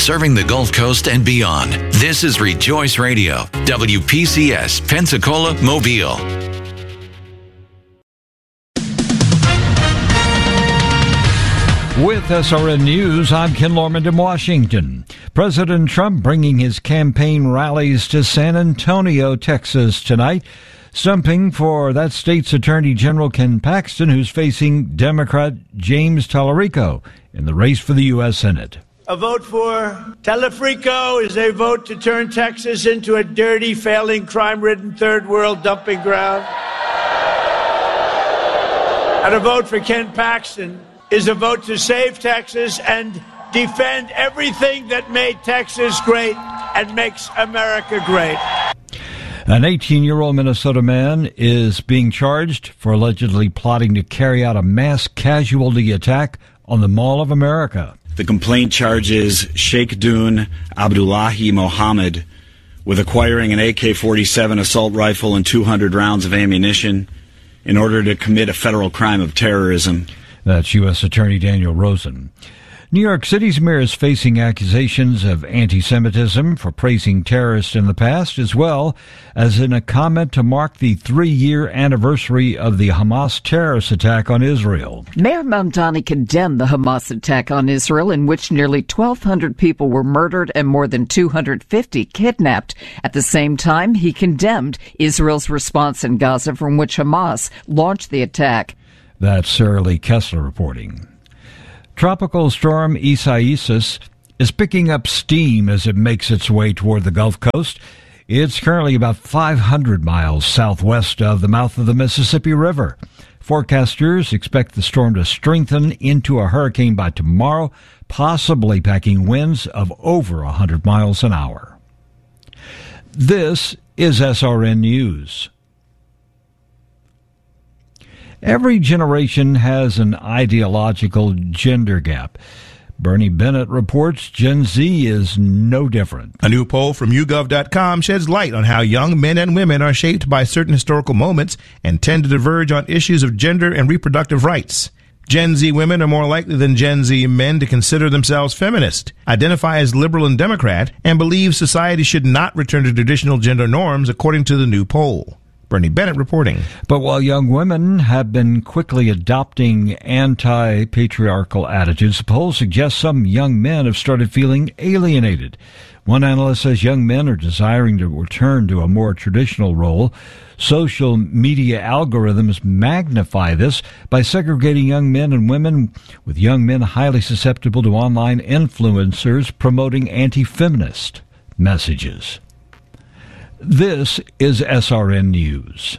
serving the Gulf Coast and beyond. This is Rejoice Radio, WPCS, Pensacola, Mobile. With SRN News, I'm Ken Lorman in Washington. President Trump bringing his campaign rallies to San Antonio, Texas tonight, stumping for that state's Attorney General Ken Paxton, who's facing Democrat James Tallarico in the race for the U.S. Senate. A vote for Tallarico is a vote to turn Texas into a dirty, failing, crime-ridden third world dumping ground. And a vote for Ken Paxton is a vote to save Texas and defend everything that made Texas great and makes America great. An 18-year-old Minnesota man is being charged for allegedly plotting to carry out a mass casualty attack on the Mall of America. The complaint charges Sheikh Dune Abdullahi Mohammed with acquiring an AK-47 assault rifle and 200 rounds of ammunition in order to commit a federal crime of terrorism. That's U.S. Attorney Daniel Rosen. New York City's mayor is facing accusations of anti-Semitism for praising terrorists in the past, as well as in a comment to mark the 3-year anniversary of the Hamas terrorist attack on Israel. Mayor Mamdani condemned the Hamas attack on Israel, in which nearly 1,200 people were murdered and more than 250 kidnapped. At the same time, he condemned Israel's response in Gaza, from which Hamas launched the attack. That's Sarah Lee Kessler reporting. Tropical storm Isaias is picking up steam as it makes its way toward the Gulf Coast. It's currently about 500 miles southwest of the mouth of the Mississippi River. Forecasters expect the storm to strengthen into a hurricane by tomorrow, possibly packing winds of over 100 miles an hour. This is SRN News. Every generation has an ideological gender gap. Bernie Bennett reports Gen Z is no different. A new poll from YouGov.com sheds light on how young men and women are shaped by certain historical moments and tend to diverge on issues of gender and reproductive rights. Gen Z women are more likely than Gen Z men to consider themselves feminist, identify as liberal and Democrat, and believe society should not return to traditional gender norms, according to the new poll. Bernie Bennett reporting. But while young women have been quickly adopting anti-patriarchal attitudes, the poll suggests some young men have started feeling alienated. One analyst says young men are desiring to return to a more traditional role. Social media algorithms magnify this by segregating young men and women, with young men highly susceptible to online influencers promoting anti-feminist messages. This is SRN News.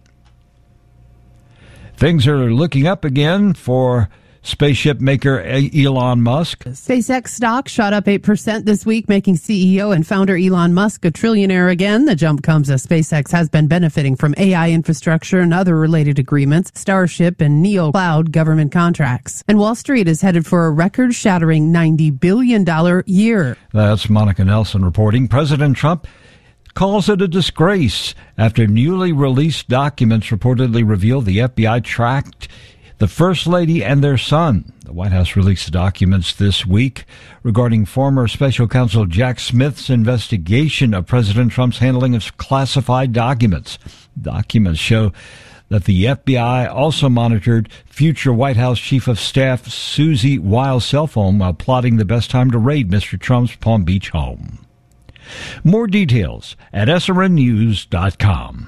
Things are looking up again for spaceship maker Elon Musk. SpaceX stock shot up 8% this week, making CEO and founder Elon Musk a trillionaire again. The jump comes as SpaceX has been benefiting from AI infrastructure and other related agreements, Starship and Neo Cloud government contracts. And Wall Street is headed for a record-shattering $90 billion year. That's Monica Nelson reporting. President Trump calls it a disgrace after newly released documents reportedly reveal the FBI tracked the First Lady and their son. The White House released the documents this week regarding former Special Counsel Jack Smith's investigation of President Trump's handling of classified documents. Documents show that the FBI also monitored future White House Chief of Staff Susie Wiles' cell phone while plotting the best time to raid Mr. Trump's Palm Beach home. More details at srnnews.com.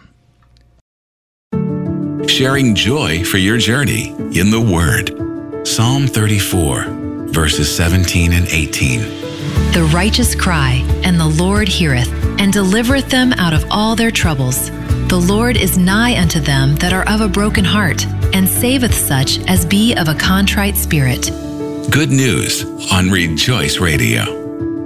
Sharing joy for your journey in the Word. Psalm 34, verses 17 and 18. The righteous cry, and the Lord heareth, and delivereth them out of all their troubles. The Lord is nigh unto them that are of a broken heart, and saveth such as be of a contrite spirit. Good news on Rejoice Radio.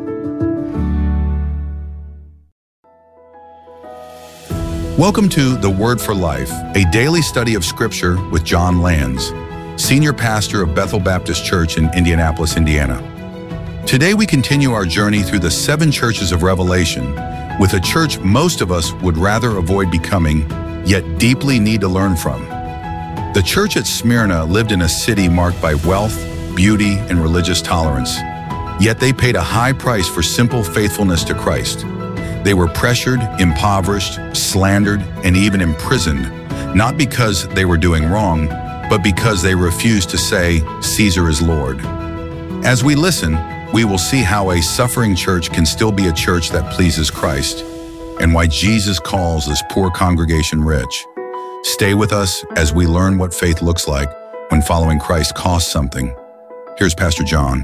Welcome to The Word for Life, a daily study of Scripture with John Lands, Senior Pastor of Bethel Baptist Church in Indianapolis, Indiana. Today we continue our journey through the 7 churches of Revelation with a church most of us would rather avoid becoming, yet deeply need to learn from. The church at Smyrna lived in a city marked by wealth, beauty, and religious tolerance. Yet they paid a high price for simple faithfulness to Christ. They were pressured, impoverished, slandered, and even imprisoned, not because they were doing wrong, but because they refused to say, Caesar is Lord. As we listen, we will see how a suffering church can still be a church that pleases Christ, and why Jesus calls this poor congregation rich. Stay with us as we learn what faith looks like when following Christ costs something. Here's Pastor John.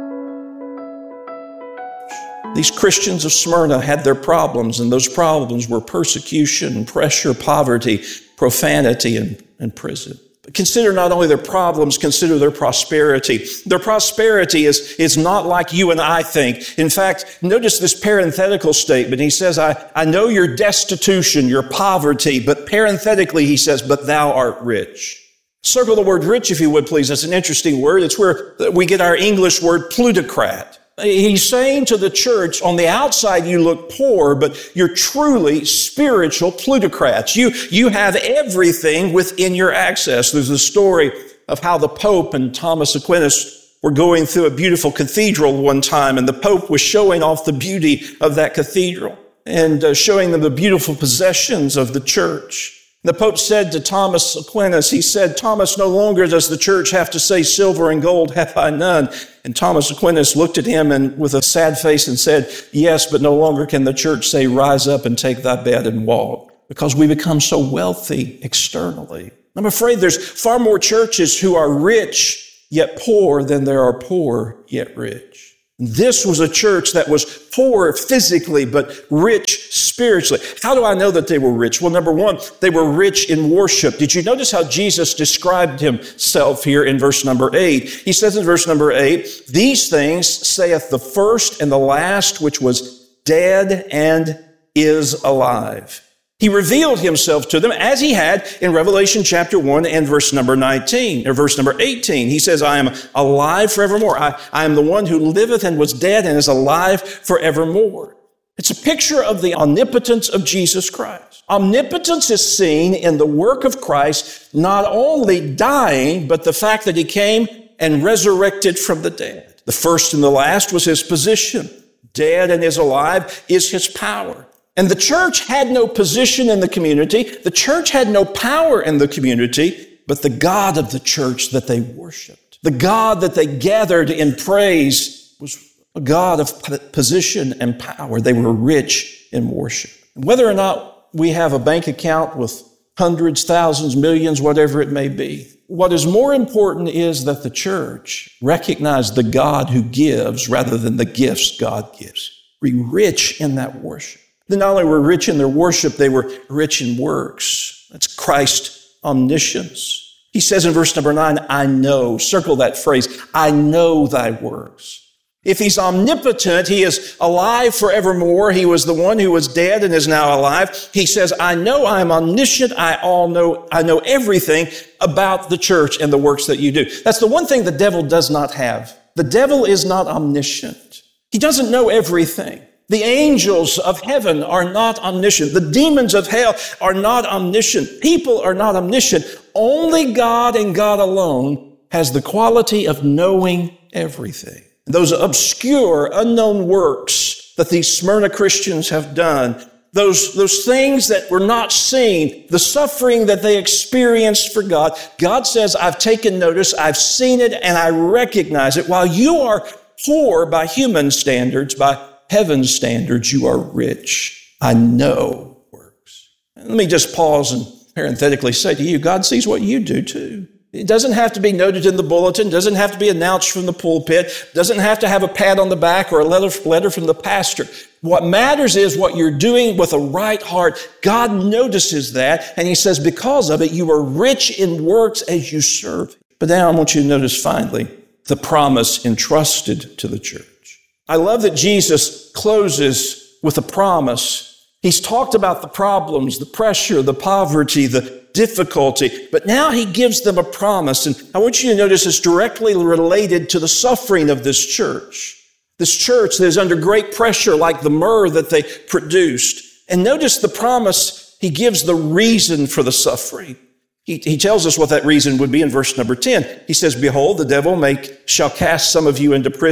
These Christians of Smyrna had their problems, and those problems were persecution, pressure, poverty, profanity, and prison. But consider not only their problems, consider their prosperity. Their prosperity is not like you and I think. In fact, notice this parenthetical statement. He says, I know your destitution, your poverty, but parenthetically he says, but thou art rich. Circle the word rich, if you would, please. That's an interesting word. It's where we get our English word plutocrat. He's saying to the church, on the outside you look poor, but you're truly spiritual plutocrats. You have everything within your access. There's a story of how the Pope and Thomas Aquinas were going through a beautiful cathedral one time, and the Pope was showing off the beauty of that cathedral and showing them the beautiful possessions of the church. The Pope said to Thomas Aquinas, he said, Thomas, no longer does the church have to say, silver and gold have I none. And Thomas Aquinas looked at him and with a sad face and said, yes, but no longer can the church say, rise up and take thy bed and walk, because we become so wealthy externally. I'm afraid there's far more churches who are rich yet poor than there are poor yet rich. This was a church that was poor physically, but rich spiritually. How do I know that they were rich? Well, number one, they were rich in worship. Did you notice how Jesus described himself here in verse number 8? He says in verse number 8, these things saith the first and the last, which was dead and is alive. He revealed himself to them as he had in Revelation chapter 1 and verse number 19, or verse number 18. He says, I am alive forevermore. I am the one who liveth and was dead and is alive forevermore. It's a picture of the omnipotence of Jesus Christ. Omnipotence is seen in the work of Christ, not only dying, but the fact that he came and resurrected from the dead. The first and the last was his position. Dead and is alive is his power. And the church had no position in the community. The church had no power in the community, but the God of the church that they worshiped, the God that they gathered in praise, was a God of position and power. They were rich in worship. And whether or not we have a bank account with hundreds, thousands, millions, whatever it may be, what is more important is that the church recognize the God who gives rather than the gifts God gives. Be rich in that worship. They not only were rich in their worship, they were rich in works. That's Christ's omniscience. He says in verse number 9, I know, circle that phrase, I know thy works. If he's omnipotent, he is alive forevermore. He was the one who was dead and is now alive. He says, I know I am omniscient. I know everything about the church and the works that you do. That's the one thing the devil does not have. The devil is not omniscient. He doesn't know everything. The angels of heaven are not omniscient. The demons of hell are not omniscient. People are not omniscient. Only God and God alone has the quality of knowing everything. Those obscure, unknown works that these Smyrna Christians have done, those things that were not seen, the suffering that they experienced for God, God says, I've taken notice, I've seen it, and I recognize it. While you are poor by human standards, by heaven's standards, you are rich. I know works. And let me just pause and parenthetically say to you, God sees what you do too. It doesn't have to be noted in the bulletin, doesn't have to be announced from the pulpit, doesn't have to have a pat on the back or a letter from the pastor. What matters is what you're doing with a right heart. God notices that, and he says, because of it, you are rich in works as you serve. But now I want you to notice finally the promise entrusted to the church. I love that Jesus closes with a promise. He's talked about the problems, the pressure, the poverty, the difficulty, but now he gives them a promise. And I want you to notice it's directly related to the suffering of this church. This church that is under great pressure like the myrrh that they produced. And notice the promise, he gives the reason for the suffering. He tells us what that reason would be in verse number 10. He says, behold, the devil shall cast some of you into prison,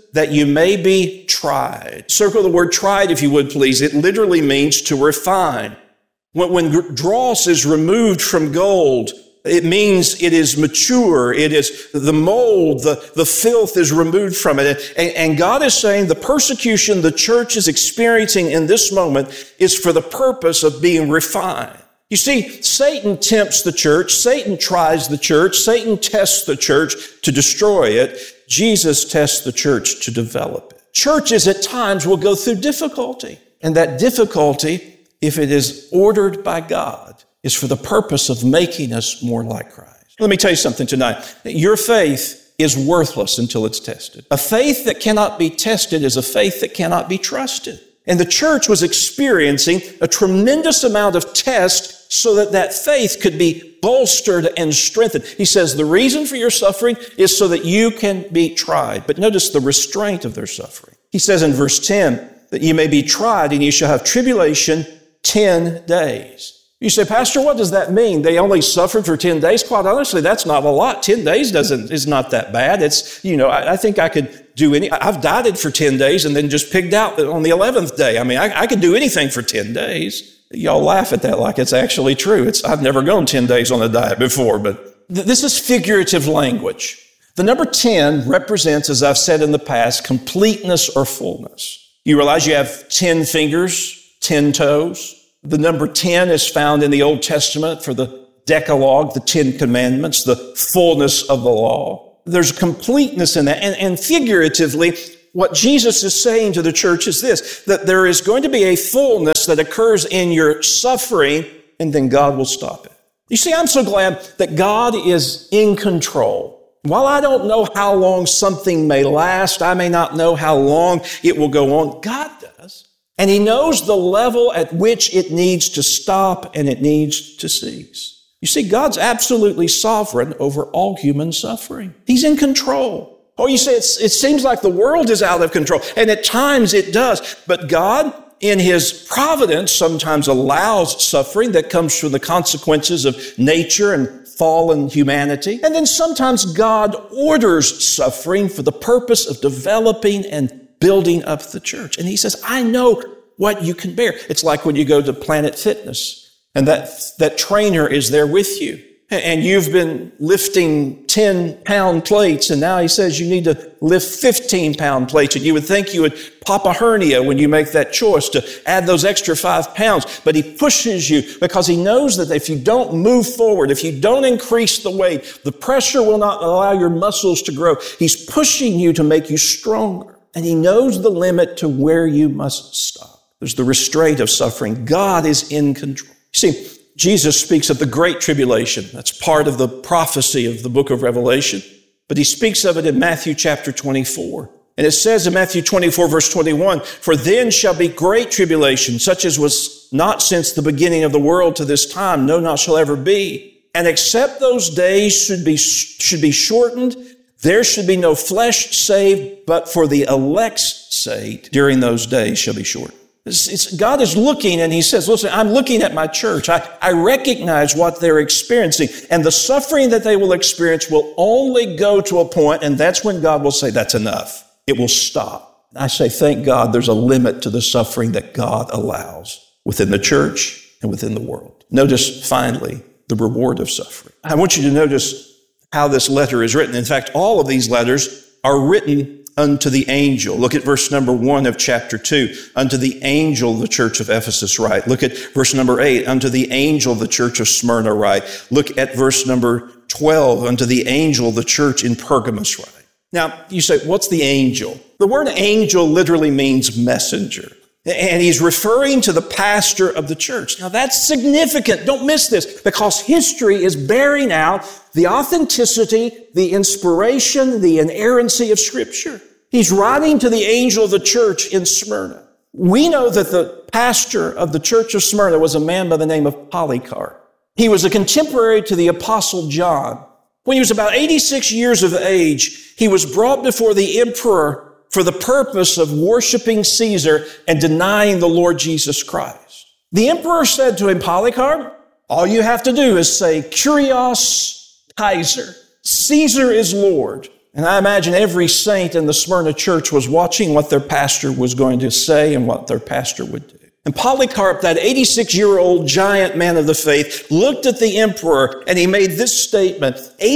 that you may be tried. Circle the word tried, if you would, please. It literally means to refine. When dross is removed from gold, it means it is mature. It is the mold, the filth is removed from it. And God is saying the persecution the church is experiencing in this moment is for the purpose of being refined. You see, Satan tempts the church. Satan tries the church. Satan tests the church to destroy it. Jesus tests the church to develop it. Churches at times will go through difficulty. And that difficulty, if it is ordered by God, is for the purpose of making us more like Christ. Let me tell you something tonight. Your faith is worthless until it's tested. A faith that cannot be tested is a faith that cannot be trusted. And the church was experiencing a tremendous amount of test so that that faith could be bolstered and strengthened. He says the reason for your suffering is so that you can be tried. But notice the restraint of their suffering. He says in verse 10 that you may be tried and you shall have tribulation 10 days. You say, Pastor, what does that mean? They only suffered for 10 days? Quite honestly, that's not a lot. 10 days is not that bad. It's, I think I could do I've dieted for 10 days and then just pigged out on the 11th day. I mean, I could do anything for 10 days. Y'all laugh at that like it's actually true. I've never gone 10 days on a diet before, but this is figurative language. The number 10 represents, as I've said in the past, completeness or fullness. You realize you have 10 fingers, 10 toes. The number 10 is found in the Old Testament for the Decalogue, the 10 Commandments, the fullness of the law. There's completeness in that. And figuratively, what Jesus is saying to the church is this, that there is going to be a fullness that occurs in your suffering, and then God will stop it. You see, I'm so glad that God is in control. While I don't know how long something may last, I may not know how long it will go on, God does. And He knows the level at which it needs to stop and it needs to cease. You see, God's absolutely sovereign over all human suffering. He's in control. Oh, you say it seems like the world is out of control. And at times it does. But God, in His providence, sometimes allows suffering that comes from the consequences of nature and fallen humanity. And then sometimes God orders suffering for the purpose of developing and building up the church. And He says, I know what you can bear. It's like when you go to Planet Fitness and that trainer is there with you. And you've been lifting 10-pound plates, and now he says you need to lift 15-pound plates. And you would think you would pop a hernia when you make that choice to add those extra 5 pounds. But he pushes you because he knows that if you don't move forward, if you don't increase the weight, the pressure will not allow your muscles to grow. He's pushing you to make you stronger. And he knows the limit to where you must stop. There's the restraint of suffering. God is in control. You see, Jesus speaks of the Great Tribulation. That's part of the prophecy of the book of Revelation. But he speaks of it in Matthew chapter 24. And it says in Matthew 24, verse 21, for then shall be great tribulation, such as was not since the beginning of the world to this time, no, not shall ever be. And except those days should be shortened, there should be no flesh saved, but for the elect's sake, during those days shall be shortened. God is looking and He says, listen, I'm looking at my church. I recognize what they're experiencing, and the suffering that they will experience will only go to a point, and that's when God will say, that's enough. It will stop. I say, thank God there's a limit to the suffering that God allows within the church and within the world. Notice, finally, the reward of suffering. I want you to notice how this letter is written. In fact, all of these letters are written unto the angel. Look at verse number 1 of chapter 2. Unto the angel the church of Ephesus write. Look at verse number 8. Unto the angel the church of Smyrna write. Look at verse number 12. Unto the angel the church in Pergamos write. Now, you say, what's the angel? The word angel literally means messenger. And he's referring to the pastor of the church. Now, that's significant. Don't miss this, because history is bearing out the authenticity, the inspiration, the inerrancy of Scripture. He's writing to the angel of the church in Smyrna. We know that the pastor of the church of Smyrna was a man by the name of Polycarp. He was a contemporary to the Apostle John. When he was about 86 years of age, he was brought before the emperor for the purpose of worshiping Caesar and denying the Lord Jesus Christ. The emperor said to him, Polycarp, all you have to do is say, Kyrios Kaiser. Caesar is Lord. And I imagine every saint in the Smyrna church was watching what their pastor was going to say and what their pastor would do. And Polycarp, that 86-year-old giant man of the faith, looked at the emperor and he made this statement,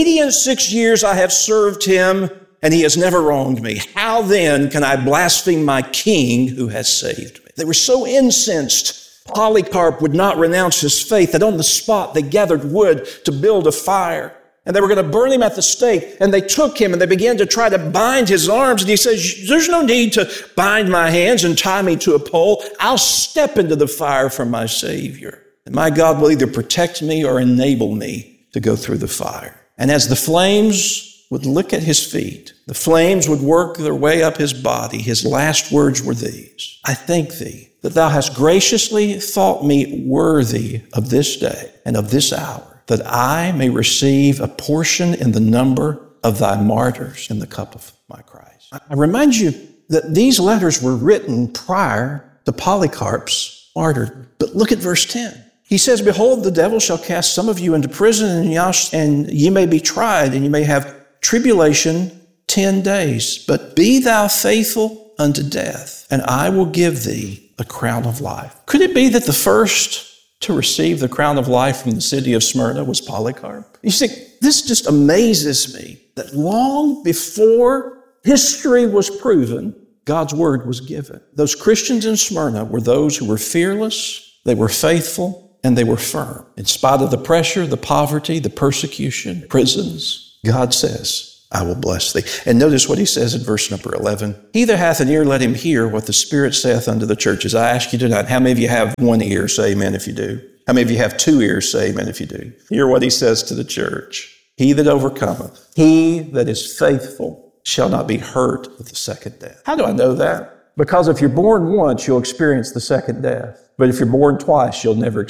86 years I have served him and he has never wronged me. How then can I blaspheme my king who has saved me? They were so incensed, Polycarp would not renounce his faith, that on the spot they gathered wood to build a fire. And they were going to burn him at the stake. And they took him and they began to try to bind his arms. And he says, there's no need to bind my hands and tie me to a pole. I'll step into the fire for my Savior. And my God will either protect me or enable me to go through the fire. And as the flames would lick at his feet, the flames would work their way up his body, his last words were these: I thank thee that thou hast graciously thought me worthy of this day and of this hour, that I may receive a portion in the number of thy martyrs in the cup of my Christ. I remind you that these letters were written prior to Polycarp's martyrdom. But look at verse 10. He says, behold, the devil shall cast some of you into prison, and ye may be tried, and ye may have tribulation 10 days. But be thou faithful unto death, and I will give thee a crown of life. Could it be that the first to receive the crown of life from the city of Smyrna was Polycarp? You see, this just amazes me that long before history was proven, God's word was given. Those Christians in Smyrna were those who were fearless, they were faithful, and they were firm. In spite of the pressure, the poverty, the persecution, prisons, God says, I will bless thee. And notice what he says in verse number 11. He that hath an ear, let him hear what the Spirit saith unto the churches. I ask you tonight, how many of you have one ear? Say amen if you do. How many of you have two ears? Say amen if you do. Hear what he says to the church. He that overcometh, he that is faithful, shall not be hurt with the second death. How do I know that? Because if you're born once, you'll experience the second death. But if you're born twice, you'll never experience